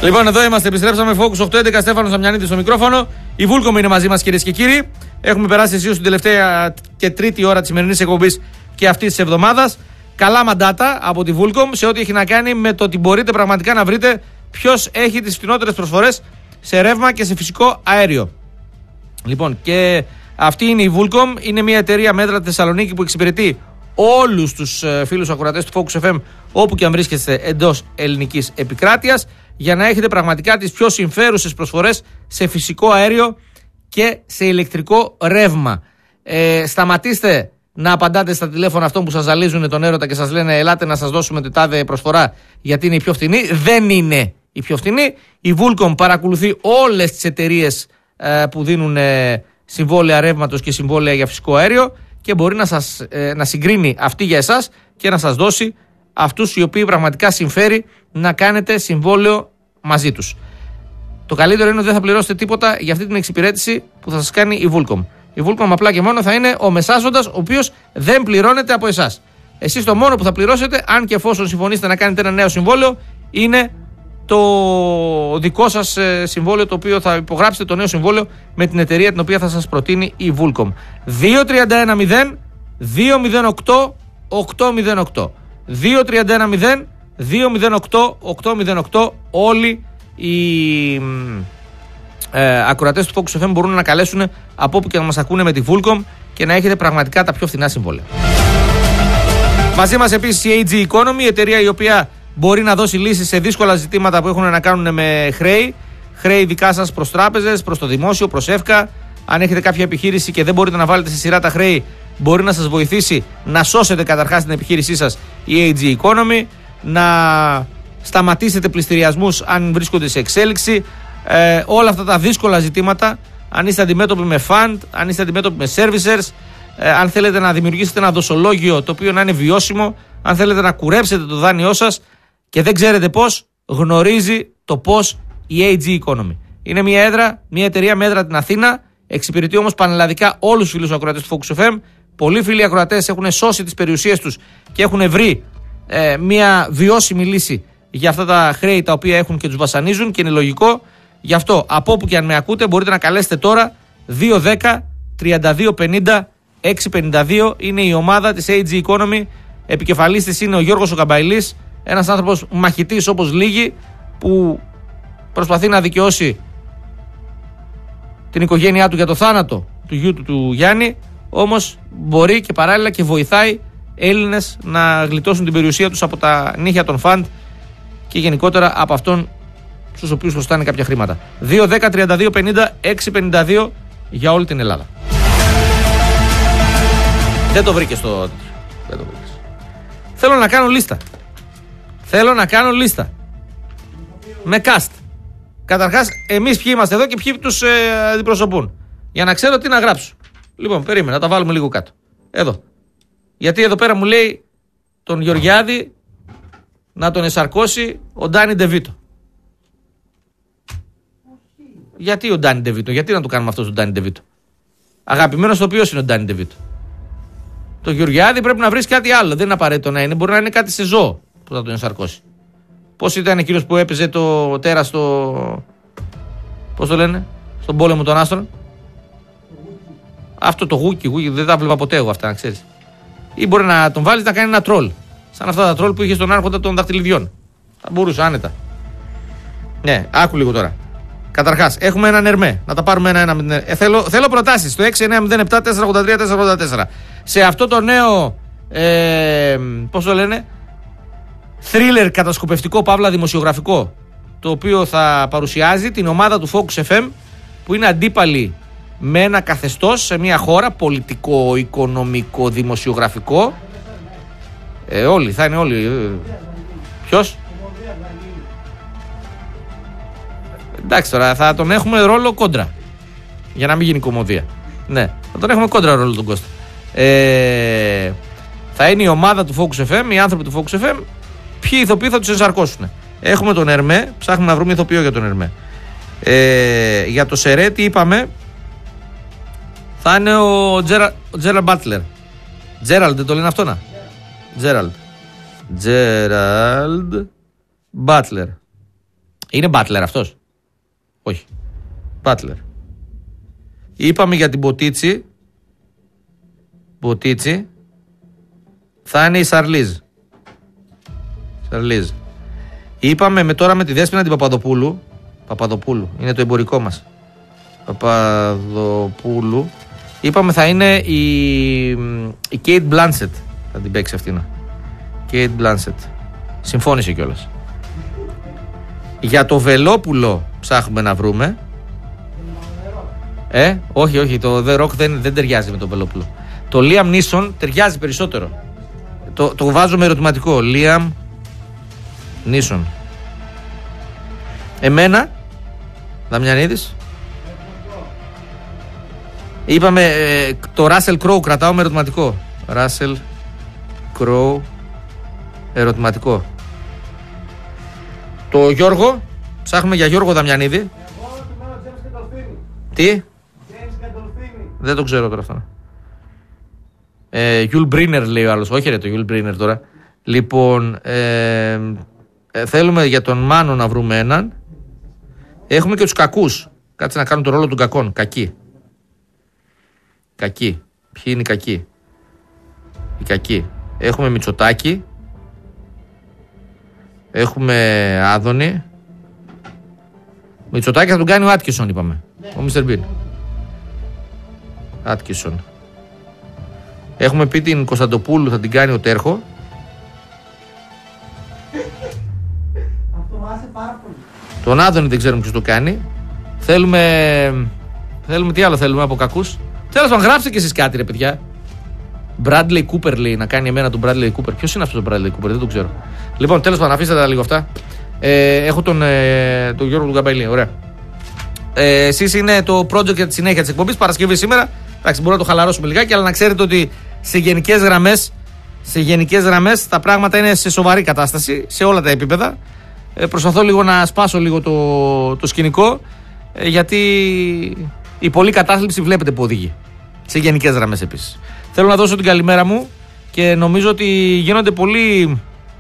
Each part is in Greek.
Λοιπόν, εδώ είμαστε, επιστρέψαμε. Focus 811, Στέφανος Αμιανίδης στο μικρόφωνο. Η Vulcom είναι μαζί μας, κυρίες και κύριοι. Έχουμε περάσει αισίως την τελευταία και τρίτη ώρα της σημερινής εκπομπής και αυτής της εβδομάδας. Καλά μαντάτα από τη Vulcom σε ό,τι έχει να κάνει με το ότι μπορείτε πραγματικά να βρείτε ποιος έχει τις φτηνότερες προσφορές σε ρεύμα και σε φυσικό αέριο. Λοιπόν, και αυτή είναι η Vulcom. Είναι μια εταιρεία μέτρα στη Θεσσαλονίκη που εξυπηρετεί όλους τους φίλους ακροατές του Focus FM, όπου και αν βρίσκεστε εντός ελληνικής επικράτειας, για να έχετε πραγματικά τις πιο συμφέρουσες προσφορές σε φυσικό αέριο και σε ηλεκτρικό ρεύμα. Σταματήστε να απαντάτε στα τηλέφωνα αυτών που σας ζαλίζουν τον έρωτα και σας λένε ελάτε να σας δώσουμε την τάδε προσφορά γιατί είναι η πιο φθηνή. Δεν είναι η πιο φθηνή. Η Vulcom παρακολουθεί όλες τις εταιρείες που δίνουν συμβόλαια ρεύματος και συμβόλαια για φυσικό αέριο και μπορεί να συγκρίνει αυτή για εσάς και να σας δώσει αυτούς οι οποίοι πραγματικά συμφέρει να κάνετε συμβόλαιο μαζί τους. Το καλύτερο είναι ότι δεν θα πληρώσετε τίποτα για αυτή την εξυπηρέτηση που θα σας κάνει η Vulcom. Η Vulcom απλά και μόνο θα είναι ο μεσάζοντας, ο οποίος δεν πληρώνεται από εσάς. Εσείς το μόνο που θα πληρώσετε, αν και εφόσον συμφωνήσετε να κάνετε ένα νέο συμβόλαιο, είναι το δικό σας συμβόλαιο, το οποίο θα υπογράψετε το νέο συμβόλαιο με την εταιρεία την οποία θα σας προτείνει η Vulcom. 2310 208 808. 2310 208 808. Όλοι οι ακροατές του Focus FM μπορούν να καλέσουν από όπου και να μας ακούνε με τη Vulcom και να έχετε πραγματικά τα πιο φθηνά συμβόλαια. Μαζί μας επίσης η AG Economy, η εταιρεία η οποία μπορεί να δώσει λύσεις σε δύσκολα ζητήματα που έχουν να κάνουν με χρέη. Χρέη δικά σας προς τράπεζες, προς το δημόσιο, προς ΕΦΚΑ. Αν έχετε κάποια επιχείρηση και δεν μπορείτε να βάλετε σε σειρά τα χρέη, μπορεί να σας βοηθήσει να σώσετε καταρχάς την επιχείρησή σας η AG Economy, να σταματήσετε πληστηριασμούς αν βρίσκονται σε εξέλιξη. Όλα αυτά τα δύσκολα ζητήματα, αν είστε αντιμέτωποι με fund, αν είστε αντιμέτωποι με servicers, αν θέλετε να δημιουργήσετε ένα δοσολόγιο το οποίο να είναι βιώσιμο, αν θέλετε να κουρέψετε το δάνειό σας και δεν ξέρετε πώς, γνωρίζει το πώς η AG Economy. Είναι μια εταιρεία με έδρα την Αθήνα, εξυπηρετεί όμως πανελλαδικά όλους τους φίλους ακροατές του Focus FM. Πολλοί φίλοι ακροατές έχουν σώσει τις περιουσίες τους και έχουν βρει μια βιώσιμη λύση για αυτά τα χρέη τα οποία έχουν και τους βασανίζουν και είναι λογικό. Γι' αυτό από όπου και αν με ακούτε μπορείτε να καλέσετε τώρα 210 32 50 652. Είναι η ομάδα της AG Economy. Επικεφαλής της είναι ο Γιώργος ο Καμπαϊλής, ένας άνθρωπος μαχητής όπως λίγοι, που προσπαθεί να δικαιώσει την οικογένειά του για το θάνατο του γιού του Γιάννη, όμως μπορεί και παράλληλα και βοηθάει Έλληνες να γλιτώσουν την περιουσία τους από τα νύχια των φαντ και γενικότερα από αυτόν στους οποίους χρωστάνε κάποια χρήματα. 210 32 50 652 για όλη την Ελλάδα. Δεν το βρήκες το... Δεν το βρήκες. Θέλω να κάνω λίστα. Με cast. Καταρχάς, εμείς ποιοι είμαστε εδώ και ποιοι τους αντιπροσωπούν. Για να ξέρω τι να γράψω. Λοιπόν, περίμενα, τα βάλουμε λίγο κάτω. Εδώ. Γιατί εδώ πέρα μου λέει τον Γεωργιάδη να τον εσαρκώσει ο Ντάνι Ντεβίτο. Γιατί ο Ντάνι Ντεβίτο, γιατί να το κάνουμε αυτό στον Ντάνι Ντεβίτο? Αγαπημένος το ποιος είναι ο Ντάνι Ντεβίτο? Το Γεωργιάδη πρέπει να βρει κάτι άλλο. Δεν είναι απαραίτητο να είναι. Μπορεί να είναι κάτι σε ζώο που θα τον ενσαρκώσει. Πώς ήταν εκείνος που έπαιζε το τέρας στο. Πώς το λένε? Στον πόλεμο των άστρων. Αυτό το γούκι, δεν τα βλέπα ποτέ εγώ αυτά, να ξέρεις. Ή μπορεί να τον βάλεις να κάνει ένα τρόλ. Σαν αυτά τα τρόλ που είχε στον άρχοντα των δαχτυλιδιών. Θα μπορούσε άνετα. Ναι, άκου λίγο τώρα. Καταρχάς, έχουμε έναν Ερμέ. Να τα πάρουμε ένα-ένα. Θέλω προτάσεις στο 6907-483-484. Σε αυτό το νέο. Πώς το λένε? Θρίλερ κατασκοπευτικό παύλα δημοσιογραφικό. Το οποίο θα παρουσιάζει την ομάδα του Focus FM, που είναι αντίπαλοι με ένα καθεστώς σε μια χώρα, πολιτικό, οικονομικό, δημοσιογραφικό. Όλοι, θα είναι όλοι. Ποιος? Εντάξει, τώρα θα τον έχουμε ρόλο κόντρα. Για να μην γίνει κομμωδία. Ναι, θα τον έχουμε κόντρα ρόλο τον Κώστα. Θα είναι η ομάδα του Focus FM, οι άνθρωποι του Focus FM. Ποιοι ηθοποιοί θα τους ενσαρκώσουν? Έχουμε τον Ερμέ, ψάχνουμε να βρούμε ηθοποιό για τον Ερμέ. Για το Σερέ, τι είπαμε? Θα είναι ο Τζέραλντ Μπάτλερ. Τζέραλντ, δεν το λένε αυτό να? Τζέραλντ Μπάτλερ. Είναι Μπάτλερ αυτός? Όχι. Μπάτλερ. Είπαμε για την Ποτίτσι. Ποτίτσι. Θα είναι η Σαρλίζ. Είπαμε τώρα με τη Δέσποινα την Παπαδοπούλου. Είναι το εμπορικό μας. Παπαδοπούλου. Είπαμε θα είναι η Κέιτ Μπλάνσετ. Θα την παίξει αυτήν. Κέιτ Μπλάνσετ. Συμφώνησε κιόλας. Για το Βελόπουλο ψάχνουμε να βρούμε. Όχι, το The Rock δεν ταιριάζει με το Βελόπουλο. Το Liam Neeson ταιριάζει περισσότερο. Το βάζω με ερωτηματικό. Liam Neeson. Εμένα, Δαμιανίδης. Είπαμε το Russell Crowe κρατάω με ερωτηματικό. Russell Crowe ερωτηματικό. Το Γιώργο, ψάχνουμε για Γιώργο Δαμιανίδη. Τι? Δεν το ξέρω τώρα αυτό. Γιουλ Μπρίνερ λέει ο άλλος. Όχι ρε, το Γιουλ Μπρίνερ τώρα. Λοιπόν, θέλουμε για τον Μάνο να βρούμε έναν. Έχουμε και τους κακούς. Κάτσε να κάνουν το ρόλο των κακών. Κακοί. Ποιοι είναι οι κακοί? Οι κακοί. Έχουμε Μητσοτάκη. Έχουμε Άδωνη. Μητσοτάκη θα τον κάνει ο Άτκισον, είπαμε. Ο Μίστερ Μπιν. Άτκισον. Έχουμε πει την Κωνσταντοπούλου θα την κάνει ο Τέρχο. Τον Άδωνη δεν ξέρουμε ποιος το κάνει. Θέλουμε τι άλλο θέλουμε από κακούς? Τέλος πάντων, γράψτε κι εσείς κάτι ρε παιδιά. Bradley Cooper λέει να κάνει εμένα τον Bradley Cooper. Ποιος είναι αυτός ο Bradley Cooper? Δεν το ξέρω. Λοιπόν, τέλος πάντων, αφήστε τα λίγο αυτά. Έχω τον Γιώργο του Γκαμπαϊλή. Ωραία. Εσείς είναι το project για τη συνέχεια της εκπομπής. Παρασκευή σήμερα. Εντάξει, μπορούμε να το χαλαρώσουμε λιγάκι, αλλά να ξέρετε ότι σε γενικές γραμμές τα πράγματα είναι σε σοβαρή κατάσταση σε όλα τα επίπεδα. Προσπαθώ λίγο να σπάσω λίγο το σκηνικό, γιατί η πολλή κατάθλιψη βλέπετε που οδηγεί. Σε γενικές γραμμές επίσης. Θέλω να δώσω την καλημέρα μου και νομίζω ότι γίνονται πολύ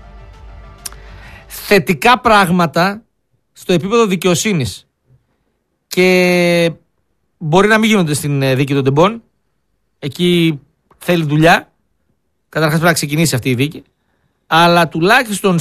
θετικά πράγματα στο επίπεδο δικαιοσύνης. Και μπορεί να μην γίνονται στην δίκη των τεμπών. Εκεί θέλει δουλειά. Καταρχάς πρέπει να ξεκινήσει αυτή η δίκη. Αλλά τουλάχιστον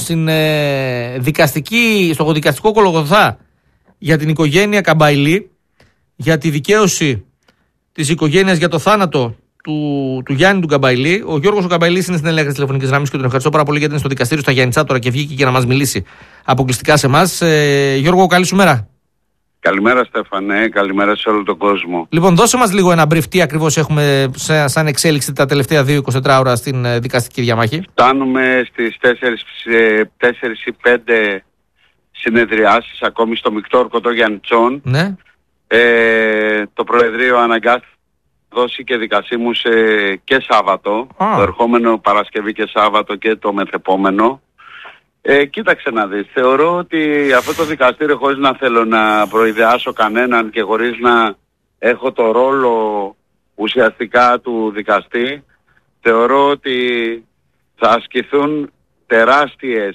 στο δικαστικό κολοκοθά για την οικογένεια Καμπαϊλή, για τη δικαίωση της οικογένειας για το θάνατο του Γιάννη του Καμπαϊλή. Ο Γιώργος ο Καμπαϊλής είναι στην έλεγχη της τηλεφωνικής γραμμής και τον ευχαριστώ πάρα πολύ γιατί είναι στο δικαστήριο στα Γιάννητσά τώρα και βγήκε για να μας μιλήσει αποκλειστικά σε εμάς. Γιώργο, καλή σου μέρα. Καλημέρα Στέφανε, καλημέρα σε όλο τον κόσμο. Λοιπόν, δώσε μας λίγο ένα brief, τι ακριβώς έχουμε σαν εξέλιξη τα τελευταία 2-24 ώρα στην δικαστική διαμάχη. Φτάνουμε στις 4 ή 5 συνεδριάσεις ακόμη στο μεικτό ορκωτό Γιαννητσών. Ναι. Το Προεδρείο αναγκάστηκε να δώσει και δικασίμους και Σάββατο, το ερχόμενο Παρασκευή και Σάββατο και το μεθεπόμενο. Κοίταξε να δεις, θεωρώ ότι αυτό το δικαστήριο, χωρίς να θέλω να προειδεάσω κανέναν και χωρίς να έχω το ρόλο ουσιαστικά του δικαστή, θεωρώ ότι θα ασκηθούν τεράστιες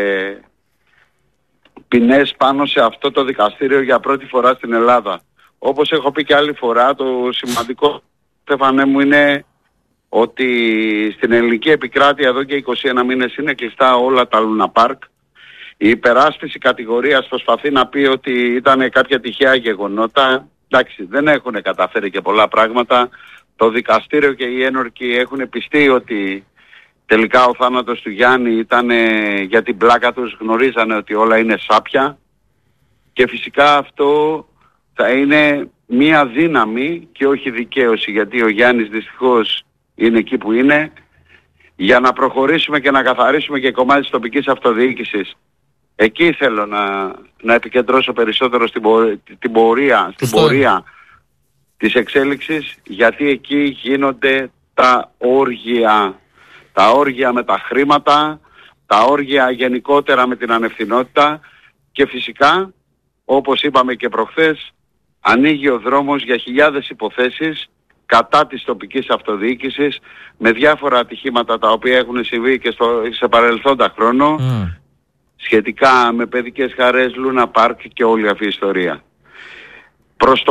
ποινές πάνω σε αυτό το δικαστήριο για πρώτη φορά στην Ελλάδα. Όπως έχω πει και άλλη φορά, το σημαντικό, Στέφανε μου, είναι ότι στην ελληνική επικράτεια εδώ και 21 μήνες είναι κλειστά όλα τα Λούνα Πάρκ. Η υπεράσπιση κατηγορίας προσπαθεί να πει ότι ήταν κάποια τυχαία γεγονότα. Εντάξει, δεν έχουν καταφέρει και πολλά πράγματα. Το δικαστήριο και οι ένορκοι έχουν πιστεί ότι τελικά ο θάνατος του Γιάννη ήταν για την πλάκα τους, γνωρίζανε ότι όλα είναι σάπια. Και φυσικά αυτό θα είναι μία δύναμη και όχι δικαίωση, γιατί ο Γιάννης δυστυχώς είναι εκεί που είναι, για να προχωρήσουμε και να καθαρίσουμε και κομμάτι της τοπικής αυτοδιοίκησης. Εκεί θέλω να επικεντρώσω περισσότερο στην πορεία της εξέλιξης, γιατί εκεί γίνονται τα όργια. Τα όργια με τα χρήματα, τα όργια γενικότερα με την ανευθυνότητα και φυσικά, όπως είπαμε και προχθές, ανοίγει ο δρόμος για χιλιάδες υποθέσεις κατά της τοπικής αυτοδιοίκησης με διάφορα ατυχήματα τα οποία έχουν συμβεί και σε παρελθόντα χρόνο σχετικά με παιδικές χαρές, Λούνα Πάρκ και όλη αυτή η ιστορία. Προς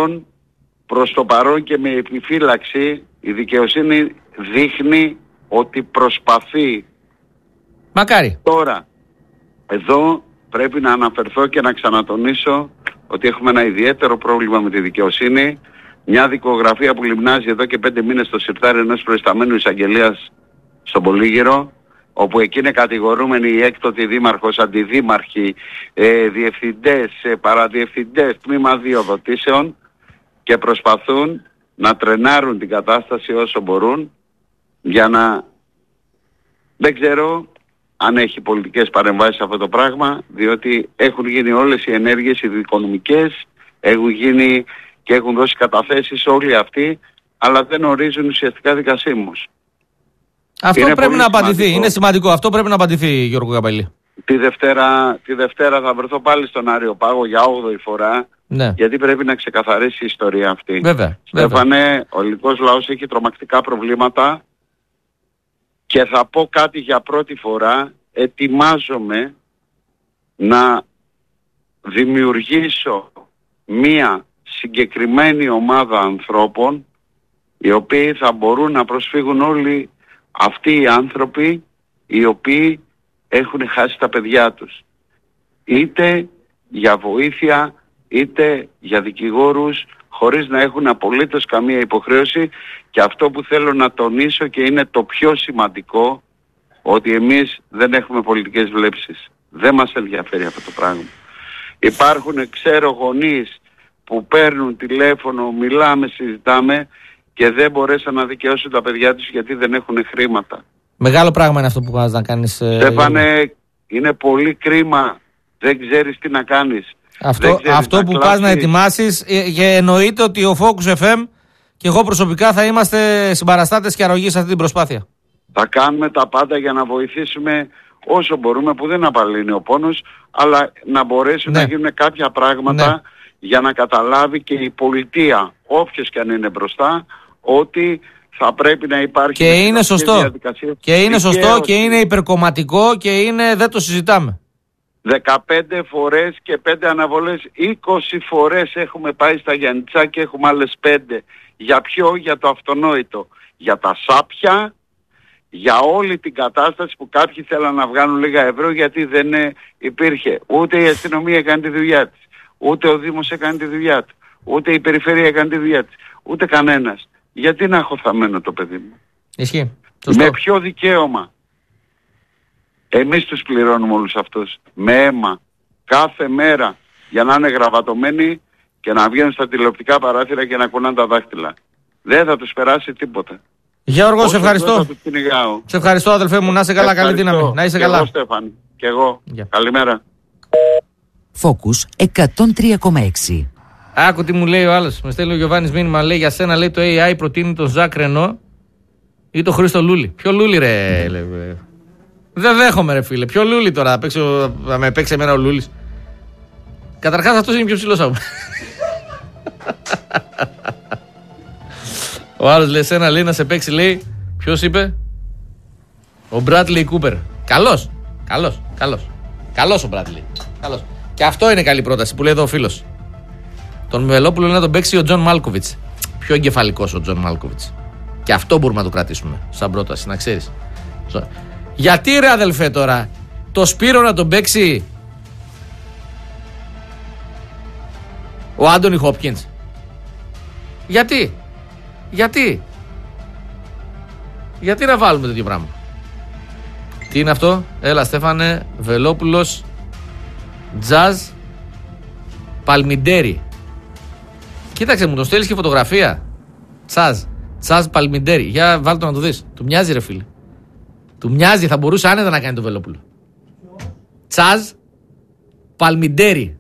το παρόν και με επιφύλαξη η δικαιοσύνη δείχνει ότι προσπαθεί. Μακάρι. Τώρα, εδώ πρέπει να αναφερθώ και να ξανατονίσω ότι έχουμε ένα ιδιαίτερο πρόβλημα με τη δικαιοσύνη. Μια δικογραφία που λιμνάζει εδώ και 5 μήνες στο συρτάρι ενός προϊσταμένου εισαγγελίας στον Πολύγυρο, όπου εκεί είναι κατηγορούμενοι οι έκτοτοι δήμαρχος, αντιδήμαρχοι, διευθυντές, παραδιευθυντές, τμήμα διοδοτήσεων και προσπαθούν να τρενάρουν την κατάσταση όσο μπορούν για να... Δεν ξέρω αν έχει πολιτικές παρεμβάσεις αυτό το πράγμα, διότι έχουν γίνει όλες οι ενέργειες οι δικονομικές, έχουν γίνει και έχουν δώσει καταθέσεις όλοι αυτοί, αλλά δεν ορίζουν ουσιαστικά δικασίμους. Αυτό είναι πρέπει να απαντηθεί. Σημαντικό. Είναι σημαντικό. Αυτό πρέπει να απαντηθεί, Γιώργο Καπέλη. Τη Δευτέρα θα βρεθώ πάλι στον Άριο Πάγο για 8η φορά, ναι. Γιατί πρέπει να ξεκαθαρίσει η ιστορία αυτή. Βέβαια. Στέφανε, ο ελληνικός λαός έχει τρομακτικά προβλήματα και θα πω κάτι για πρώτη φορά. Ετοιμάζομαι να δημιουργήσω μία συγκεκριμένη ομάδα ανθρώπων οι οποίοι θα μπορούν να προσφύγουν όλοι αυτοί οι άνθρωποι οι οποίοι έχουν χάσει τα παιδιά τους. Είτε για βοήθεια, είτε για δικηγόρους, χωρίς να έχουν απολύτως καμία υποχρέωση. Και αυτό που θέλω να τονίσω και είναι το πιο σημαντικό, ότι εμείς δεν έχουμε πολιτικές βλέψεις. Δεν μας ενδιαφέρει αυτό το πράγμα. Υπάρχουν, ξέρω, γονείς που παίρνουν τηλέφωνο, μιλάμε, συζητάμε και δεν μπορέσαν να δικαιώσουν τα παιδιά τους γιατί δεν έχουν χρήματα. Μεγάλο πράγμα είναι αυτό που βάζεις να κάνεις. Στέφανε, είναι πολύ κρίμα. Δεν ξέρεις τι να κάνεις. Αυτό που πας να ετοιμάσεις, και εννοείται ότι ο Focus FM και εγώ προσωπικά θα είμαστε συμπαραστάτες και αρρωγοί σε αυτή την προσπάθεια. Θα κάνουμε τα πάντα για να βοηθήσουμε όσο μπορούμε, που δεν απαλύνει ο πόνος, αλλά να μπορέσουν να γίνουν κάποια πράγματα για να καταλάβει και η πολιτεία, όποιος και αν είναι μπροστά, ότι θα πρέπει να υπάρχει και είναι σωστό. Και είναι σωστό και είναι υπερκομματικό και είναι, δεν το συζητάμε. 15 φορές και 5 αναβολές, 20 φορές έχουμε πάει στα Γιαννιτσά και έχουμε άλλες 5. Για ποιο? Για το αυτονόητο. Για τα σάπια, για όλη την κατάσταση που κάποιοι θέλαν να βγάλουν λίγα ευρώ γιατί δεν υπήρχε. Ούτε η αστυνομία έκανε τη δουλειά της, ούτε ο Δήμος έκανε τη δουλειά του, ούτε η περιφέρεια έκανε τη δουλειά της, ούτε κανένας. Γιατί να έχω θαμμένο το παιδί μου? Ισχύει. Με ποιο δικαίωμα? Εμείς τους πληρώνουμε όλους αυτούς με αίμα κάθε μέρα για να είναι γραβατωμένοι και να βγαίνουν στα τηλεοπτικά παράθυρα και να κουνάνε τα δάχτυλα. Δεν θα τους περάσει τίποτα. Γιώργο, σε ευχαριστώ. Σε ευχαριστώ, αδελφέ μου. Να είσαι καλά, καλή δύναμη. Να είσαι καλά. Εγώ, Στέφανη. Και εγώ. Καλημέρα. Focus 103,6. Άκου τι μου λέει ο άλλος. Με στέλνει ο Γιωβάνης μήνυμα. Λέει για σένα, λέει, το AI προτείνει τον Ζακ Ρενό ή τον Χρήστο Λούλη. Ποιο Λούλη, ρε? Δεν δέχομαι, ρε φίλε. Ποιο Λούλη τώρα? Θα με παίξει εμένα ο Λούλης. Καταρχάς αυτός είναι πιο ψηλός από. Ο άλλος λέει σένα, λέει, να σε παίξει, λέει. Ποιος είπε? Ο Μπράτλι Κούπερ. Καλός ο Μπράτλι. Καλός. Και αυτό είναι καλή πρόταση που λέει εδώ ο φίλος. Τον Βελόπουλο λέει να τον παίξει ο Τζον Μάλκοβιτς. Πιο εγκεφαλικός ο Τζον Μάλκοβιτς. Και αυτό μπορούμε να το κρατήσουμε σαν πρόταση, να ξέρεις. Γιατί, ρε αδελφέ, τώρα το Σπύρο να τον παίξει ο Άντονι Χόπκινς? Γιατί να βάλουμε τέτοιο πράγμα? Τι είναι αυτό? Έλα, Στέφανε. Βελόπουλος, Τζαζ, Παλμιντέρι. Κοίταξε, μου το στέλνεις και φωτογραφία. Τσάζ Παλμιντέρι. Για βάλ' το να το δεις. Του μοιάζει, ρε φίλε. Του μοιάζει, θα μπορούσε άνετα να κάνει το Βελόπουλο. Τσάζ Παλμιντέρι.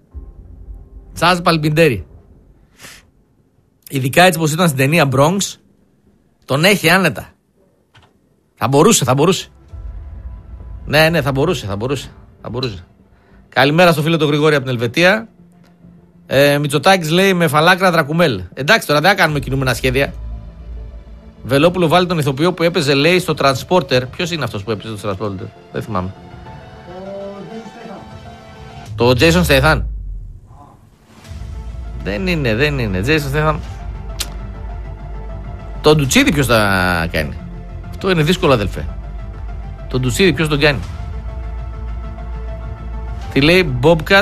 Ειδικά έτσι πως ήταν στην ταινία Bronx, τον έχει άνετα. Θα μπορούσε. Ναι, θα μπορούσε. Καλημέρα στο φίλο του Γρηγόρη από την Ελβετία. Μητσοτάκης λέει με φαλάκρα Δρακουμέλ. Εντάξει, τώρα δεν θα κάνουμε κινούμενα σχέδια. Βελόπουλο βάλει τον ηθοποιό που έπαιζε, λέει, στο Transporter. Ποιος είναι αυτός που έπαιζε στο Transporter? Δεν θυμάμαι. Το Jason Statham. Δεν είναι. Jason Statham. Το Ντουτσίδι ποιος θα κάνει? Αυτό είναι δύσκολο, αδελφέ. Το Ντουτσίδι ποιος τον κάνει? Τι λέει Bobcat?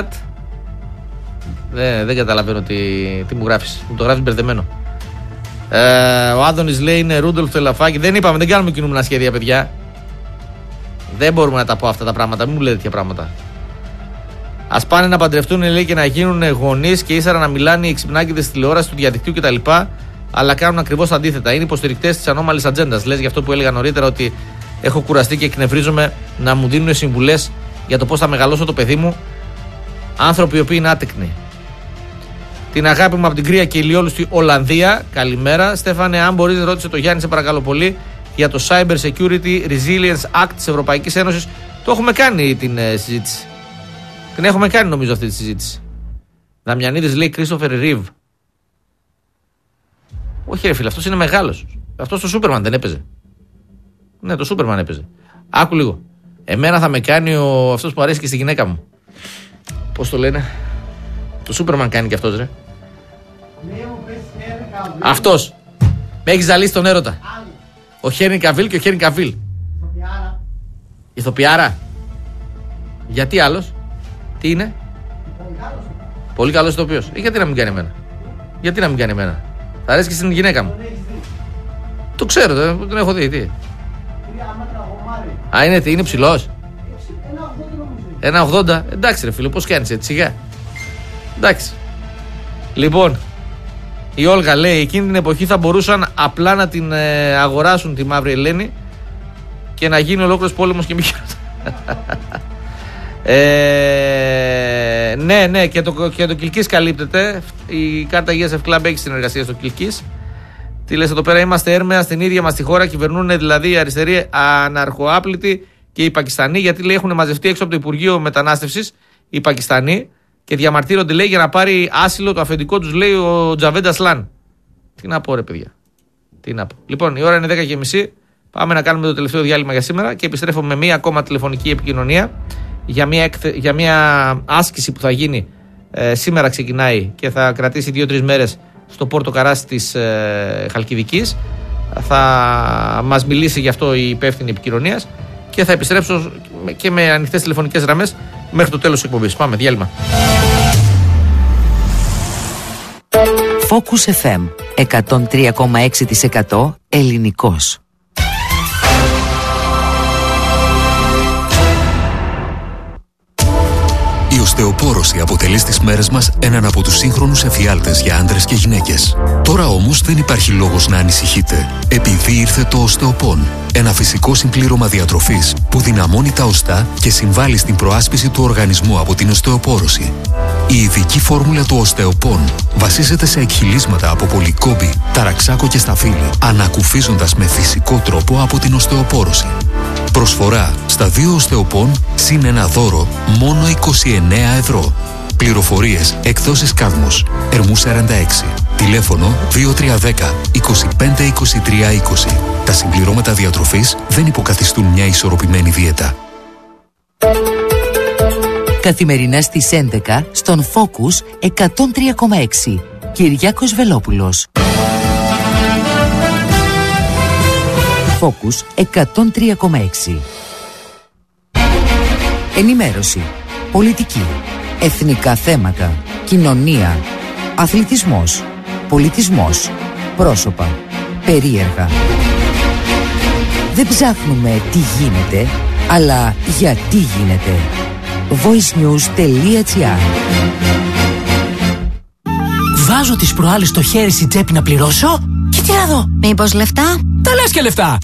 Δεν καταλαβαίνω τι μου γράφεις. Μου το γράφεις μπερδεμένο. Ο Άδωνης λέει είναι Ρούντολφ το ελαφάκι. Δεν είπαμε, δεν κάνουμε κινούμενα σχέδια, παιδιά. Δεν μπορούμε να τα πω αυτά τα πράγματα. Μην μου λέτε τέτοια πράγματα. Ας πάνε να παντρευτούν, λέει, και να γίνουν γονείς και ύστερα να μιλάνε οι εξυπνάκηδες στη τηλεόραση, του διαδικτύου κτλ. Αλλά κάνουν ακριβώς αντίθετα. Είναι υποστηρικτές της ανώμαλης ατζέντας. Λες γι' αυτό που έλεγα νωρίτερα, ότι έχω κουραστεί και εκνευρίζομαι να μου δίνουν συμβουλές για το πώς θα μεγαλώσω το παιδί μου. Άνθρωποι οι οποίοι είναι άτεκνοι. Την αγάπη μου από την Κρία και Ηλιόλου στη Ολλανδία. Καλημέρα. Στέφανε, αν μπορείς, ρώτησε το Γιάννη, σε παρακαλώ πολύ, για το Cyber Security Resilience Act της Ευρωπαϊκής Ένωσης. Το έχουμε κάνει την συζήτηση. Την έχουμε κάνει, νομίζω, αυτή τη συζήτηση. Δαμιανίδης λέει Christopher Reeve. Όχι, ρε φίλε, αυτός είναι μεγάλος. Αυτός το Σούπερμαν δεν έπαιζε? Ναι, το Σούπερμαν έπαιζε. Άκου λίγο. Εμένα θα με κάνει αυτός που αρέσει και στη γυναίκα μου. Πώς το λένε? Το Σούπερμαν κάνει και αυτός, ρε. Αυτός. Με έχει ζαλίσει τον έρωτα. Ο Χένρι Καβίλ και ο Χένρι Καβίλ. Ηθοποιάρα. Γιατί άλλος? Τι είναι? Πολύ καλός ηθοποιός. Γιατί να μην κάνει εμένα? Γιατί να μην κάνει εμένα? Θα αρέσει και στην γυναίκα μου. Το ξέρω, δεν τον έχω δει. Τι? Α, είναι ψηλός? 1,80. Εντάξει ρε φίλε, πώς κάνεις έτσι, σιγά. Εντάξει. Λοιπόν, η Όλγα λέει, εκείνη την εποχή θα μπορούσαν απλά να την αγοράσουν τη Μαύρη Ελένη και να γίνει ολόκληρος πόλεμος και μη χειρότερα. Ναι, και το Κιλκής καλύπτεται. Η κάρτα ESF Club έχει συνεργασία στο Κιλκής. Τι λες εδώ πέρα? Είμαστε έρμεα στην ίδια μας τη χώρα. Κυβερνούν δηλαδή οι αριστεροί αναρχοάπλητοι και οι Πακιστανοί. Γιατί λέει έχουν μαζευτεί έξω από το Υπουργείο Μετανάστευσης οι Πακιστανοί και διαμαρτύρονται, λέει, για να πάρει άσυλο το αφεντικό τους, λέει, ο Τζαβέντα Σλάν. Τι να πω, ρε παιδιά. Τι να πω. Λοιπόν, η ώρα είναι 10:30. Πάμε να κάνουμε το τελευταίο διάλειμμα για σήμερα και επιστρέφουμε με μία ακόμα τηλεφωνική επικοινωνία για μια άσκηση που θα γίνει σήμερα. Ξεκινάει και θα κρατήσει 2-3 μέρες στο Πόρτο Καράς της Χαλκιδικής. Θα μας μιλήσει γι' αυτό η υπεύθυνη επικοινωνίας και θα επιστρέψω και με ανοιχτές τηλεφωνικές γραμμές μέχρι το τέλος της εκπομπής. Πάμε, διάλειμμα. Focus FM 103,6% ελληνικός. Η οστεοπόρωση αποτελεί στις μέρες μας έναν από τους σύγχρονους εφιάλτες για άντρες και γυναίκες. Τώρα όμως δεν υπάρχει λόγος να ανησυχείτε, επειδή ήρθε το Οστεοπόν, ένα φυσικό συμπλήρωμα διατροφής που δυναμώνει τα οστά και συμβάλλει στην προάσπιση του οργανισμού από την οστεοπόρωση. Η ειδική φόρμουλα του Οστεοπόν βασίζεται σε εκχυλίσματα από πολυκόμπη, ταραξάκο και σταφύλι, ανακουφίζοντας με φυσικό τρόπο από την οστεοπόρωση. Προσφορά στα 2 Οστεοπόν συν ένα δώρο μόνο 29 ευρώ. Πληροφορίες εκδόσεις Κάδμος, Ερμού 46. Τηλέφωνο 2310 25 23 20. Τα συμπληρώματα διατροφής δεν υποκαθιστούν μια ισορροπημένη δίαιτα. Καθημερινά στις 11 στον Focus 103,6. Κυριάκος Βελόπουλος. Focus 103,6. Ενημέρωση, πολιτική, εθνικά θέματα, κοινωνία, αθλητισμός, πολιτισμός, πρόσωπα, περίεργα. Δεν ψάχνουμε τι γίνεται, αλλά γιατί γίνεται. voicenews.gr. Βάζω τις προάλλες το χέρι στην τσέπη να πληρώσω και τι να δω. Μήπως λεφτά? Τα λες και λεφτά.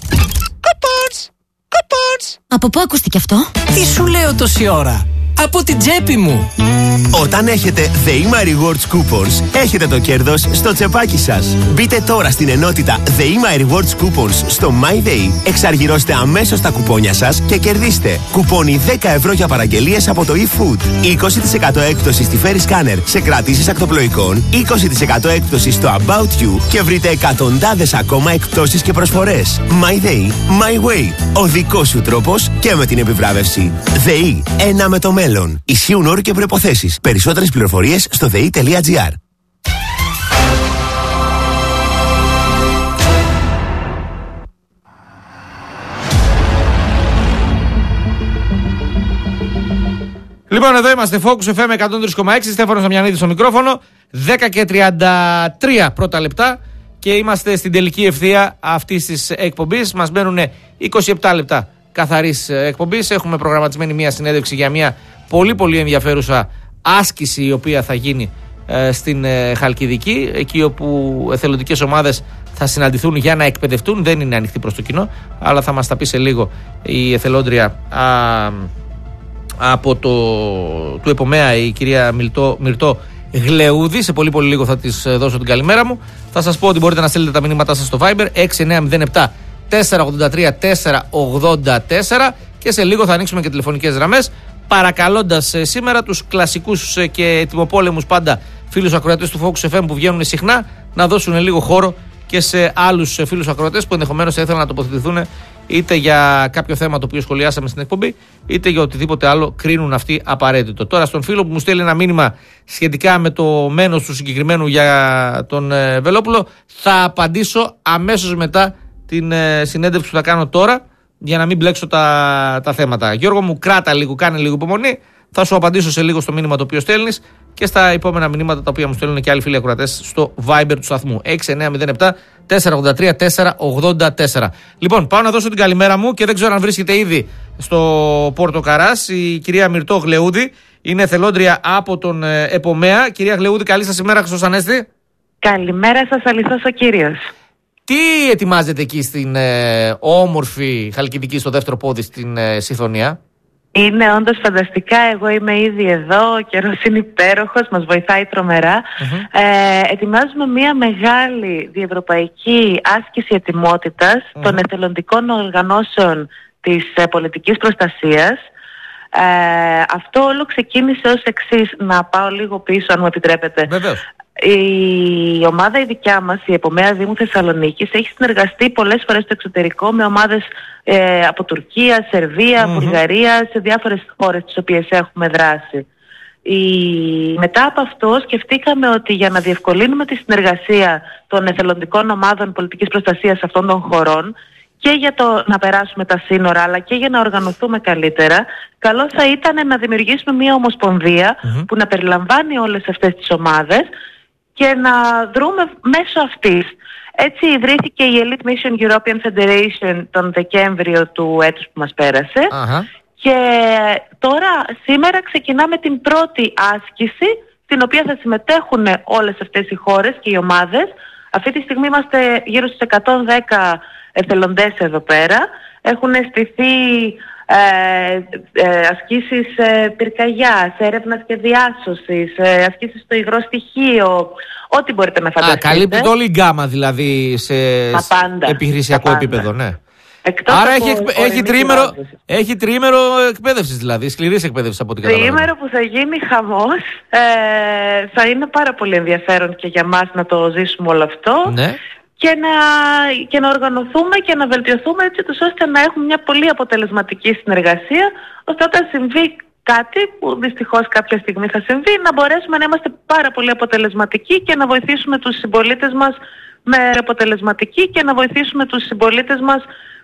Κοπότς. Από πού ακούστηκε αυτό? Τι σου λέω τόση ώρα? Από την τσέπη μου. Όταν έχετε The My Rewards Coupons, έχετε το κέρδος στο τσεπάκι σας. Μπείτε τώρα στην ενότητα The My Rewards Coupons στο MyDay, εξαργυρώστε αμέσως τα κουπόνια σας και κερδίστε κουπόνι 10 ευρώ για παραγγελίες από το eFood, 20% έκπτωση στη Ferry Scanner σε κρατήσεις ακτοπλοϊκών, 20% έκπτωση στο About You και βρείτε εκατοντάδες ακόμα εκπτώσεις και προσφορές. MyDay, My Way. Ο δικός σου τρόπος και με την επιβράβευση. ΔΕΗ, ένα με το μέλλον. μέλλον. Ισχύουν όροι και προϋποθέσεις. Περισσότερες πληροφορίες στο dei.gr. Λοιπόν, εδώ είμαστε, Focus FM 103,6, Στέφανος Αμιανίδης στο μικρόφωνο, 10 και 33 πρώτα λεπτά και είμαστε στην τελική ευθεία αυτής της εκπομπής. Μας μένουν 27 λεπτά καθαρής εκπομπής. Έχουμε προγραμματισμένη μια συνέντευξη για μια πολύ πολύ ενδιαφέρουσα άσκηση η οποία θα γίνει στην Χαλκιδική, εκεί όπου εθελοντικές ομάδες θα συναντηθούν για να εκπαιδευτούν. Δεν είναι ανοιχτή προς το κοινό, αλλά θα μας τα πει σε λίγο η εθελόντρια από του Επομέα, η κυρία Μυρτώ Γλεούδη. Σε πολύ πολύ λίγο θα της δώσω την καλημέρα μου. Θα σας πω ότι μπορείτε να στείλετε τα μηνύματά σας στο Viber 6907 483 484 και σε λίγο θα ανοίξουμε και τηλεφωνικές γραμμές, παρακαλώντας σήμερα τους κλασικούς και ετοιμοπόλεμους πάντα φίλους ακροατές του Focus FM που βγαίνουν συχνά να δώσουν λίγο χώρο και σε άλλους φίλους ακροατές που ενδεχομένως θα ήθελαν να τοποθετηθούν είτε για κάποιο θέμα το οποίο σχολιάσαμε στην εκπομπή, είτε για οτιδήποτε άλλο κρίνουν αυτοί απαραίτητο. Τώρα, στον φίλο που μου στέλνει ένα μήνυμα σχετικά με το μένος του συγκεκριμένου για τον Βελόπουλο, θα απαντήσω αμέσως μετά την συνέντευξη που θα κάνω τώρα, για να μην μπλέξω τα θέματα. Γιώργο μου, κράτα λίγο, κάνε λίγο υπομονή. Θα σου απαντήσω σε λίγο στο μήνυμα το οποίο στέλνεις και στα επόμενα μηνύματα τα οποία μου στέλνουν και άλλοι φίλοι ακροατές στο Viber του σταθμού 6907 483 484. Λοιπόν, πάω να δώσω την καλημέρα μου και δεν ξέρω αν βρίσκεται ήδη στο Πόρτο Καράς η κυρία Μυρτώ Γλεούδη. Είναι εθελόντρια από τον Επομέα. Κυρία Γλεούδη, καλή σας ημέρα, Χριστός Ανέστη. Καλημέρα σας, αληθώς ο κύριος. Τι ετοιμάζετε εκεί στην όμορφη Χαλκιδική, στο δεύτερο πόδι στην Συθωνία? Είναι όντως φανταστικά, εγώ είμαι ήδη εδώ, ο καιρός είναι υπέροχος, μας βοηθάει τρομερά. Ετοιμάζουμε μια μεγάλη διευρωπαϊκή άσκηση ετοιμότητας των εθελοντικών οργανώσεων της πολιτικής προστασίας. Αυτό όλο ξεκίνησε ως εξής, να πάω λίγο πίσω αν μου επιτρέπετε. Βεβαίως. Η ομάδα η δικιά μας, η Επομέα Δήμου Θεσσαλονίκης, έχει συνεργαστεί πολλές φορές στο εξωτερικό με ομάδες από Τουρκία, Σερβία, Βουλγαρία, σε διάφορες χώρες τις οποίες έχουμε δράσει. Μετά από αυτό σκεφτήκαμε ότι για να διευκολύνουμε τη συνεργασία των εθελοντικών ομάδων πολιτικής προστασίας αυτών των χωρών και για το να περάσουμε τα σύνορα αλλά και για να οργανωθούμε καλύτερα, καλό θα ήταν να δημιουργήσουμε μια ομοσπονδία που να περιλαμβάνει όλες αυτές τις ομάδες και να δρούμε μέσω αυτής. Έτσι ιδρύθηκε η Elite Mission European Federation τον Δεκέμβριο του έτους που μας πέρασε. Και τώρα σήμερα ξεκινάμε την πρώτη άσκηση στην οποία θα συμμετέχουν όλες αυτές οι χώρες και οι ομάδες. Αυτή τη στιγμή είμαστε γύρω στους 110 εθελοντές εδώ πέρα. Έχουν στηθεί ασκήσεις πυρκαγιάς, έρευνας και διάσωσης, ασκήσεις στο υγρό στοιχείο, ό,τι μπορείτε να φανταστείτε. Καλύπτει όλη η γκάμα δηλαδή σε επιχειρησιακό επίπεδο, ναι. Άρα έχει τριήμερο εκπαίδευσης, δηλαδή σκληρής εκπαίδευσης από την καταλαβαίνω. Τριήμερο που θα γίνει χαμός. Θα είναι πάρα πολύ ενδιαφέρον και για μας να το ζήσουμε όλο αυτό. Ναι. Και να οργανωθούμε και να βελτιωθούμε έτσι ώστε να έχουμε μια πολύ αποτελεσματική συνεργασία, ώστε όταν συμβεί κάτι που δυστυχώς κάποια στιγμή θα συμβεί, να μπορέσουμε να είμαστε πάρα πολύ αποτελεσματικοί και να βοηθήσουμε τους συμπολίτες μας με αποτελεσματική και να βοηθήσουμε τους συμπολίτες μας